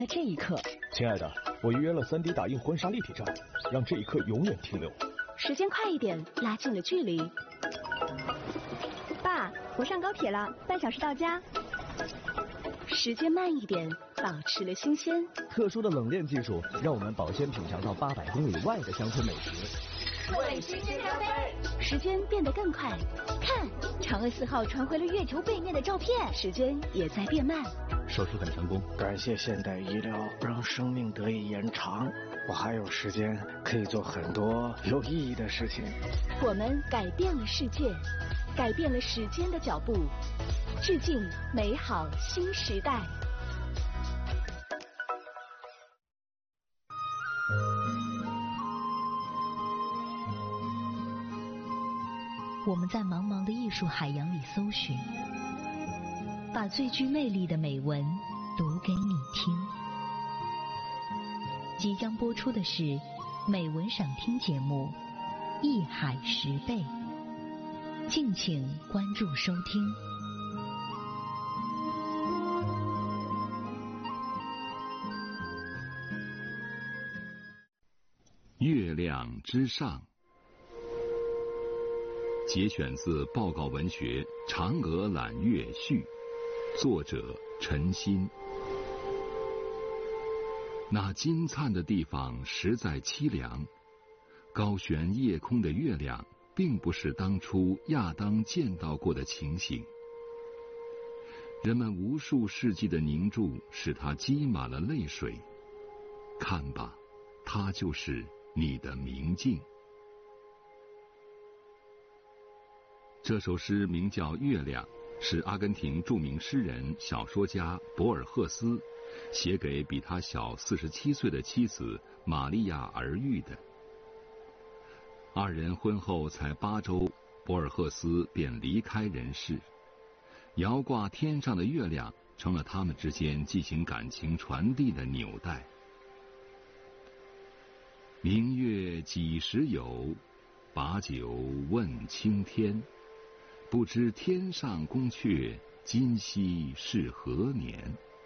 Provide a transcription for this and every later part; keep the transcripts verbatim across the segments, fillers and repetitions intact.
在这一刻， 亲爱的，我预约了 三 D 打印婚纱立体照，让这一刻永远停留。 时间快一点，拉近了距离。 爸，我上高铁了，半小时到家。 时间慢一点，保持了新鲜。 特殊的冷链技术，让我们保鲜品尝到八百公里外的乡村美食。 为新鲜加杯。 时间变得更快，看，嫦娥四号传回了月球背面的照片。时间也在变慢。 手术很成功， 感谢现代医疗，让生命得以延长。我还有时间可以做很多有意义的事情。 我们改变了世界，改变了时间的脚步，致敬美好新时代。我们在茫茫的艺术海洋里搜寻，把最具魅力的美文读给你听。即将播出的是美文赏听节目《艺海十倍》，敬请关注收听。 月亮之上，节选自报告文学《嫦娥揽月序》，作者陈欣。那金灿的地方实在凄凉，高悬夜空的月亮并不是当初亚当见到过的情形。人们无数世纪的凝注使它积满了泪水。看吧，它就是你的明镜。这首诗名叫《月亮》，是阿根廷著名诗人、小说家博尔赫斯写给比他小四十七岁的妻子玛利亚而喻的。二人婚后才八周，博尔赫斯便离开人世。遥挂天上的月亮成了他们之间进行感情传递的纽带。明月几时有？把酒问青天。不知天上宫阙，今夕是何年？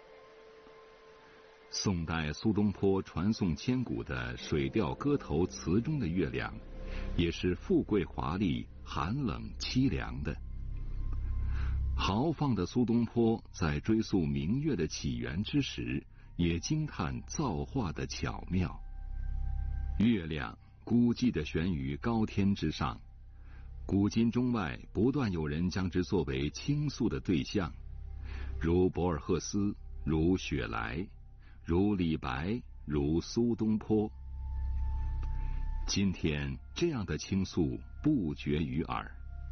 宋代苏东坡传颂千古的《水调歌头·词》中的月亮，也是富贵华丽、寒冷凄凉的。豪放的苏东坡在追溯明月的起源之时，也惊叹造化的巧妙。月亮孤寂地悬于高天之上，古今中外不断有人将之作为倾诉的对象，如博尔赫斯，如雪莱，如李白，如苏东坡。今天这样的倾诉不绝于耳。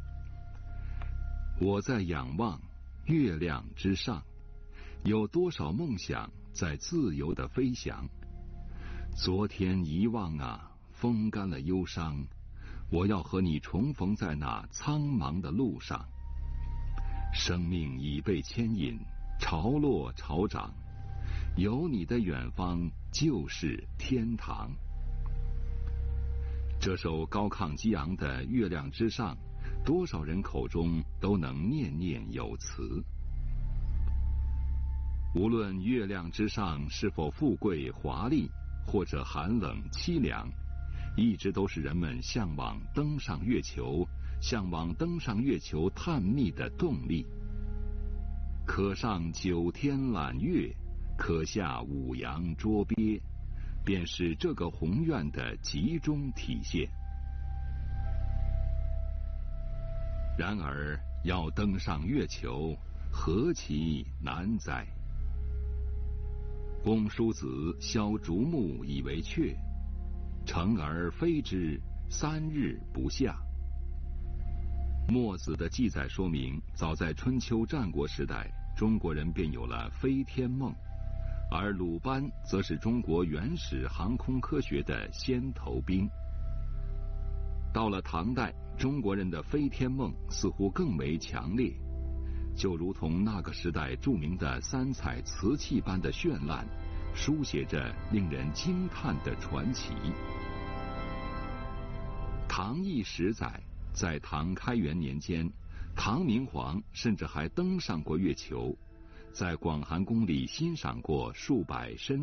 我在仰望月亮之上，有多少梦想在自由地飞翔。昨天遗忘啊，风干了忧伤，我要和你重逢在那苍茫的路上。生命已被牵引，潮落潮涨，有你的远方就是天堂。这首高亢激昂的《月亮之上》，多少人口中都能念念有词。无论月亮之上是否富贵华丽，或者寒冷凄凉，一直都是人们向往登上月球、向往登上月球探秘的动力。可上九天揽月，可下五洋捉鳖，便是这个宏愿的集中体现。然而，要登上月球，何其难哉！公叔子削竹木以为雀，乘而飞之，三日不下。墨子的记载说明，早在春秋战国时代，中国人便有了飞天梦，而鲁班则是中国原始航空科学的先头兵。到了唐代，中国人的飞天梦似乎更为强烈，就如同那个时代著名的三彩瓷器般的绚烂，书写着令人惊叹的传奇。唐懿实载，在唐开元年间，唐明皇甚至还登上过月球，在广寒宫里欣赏过数百身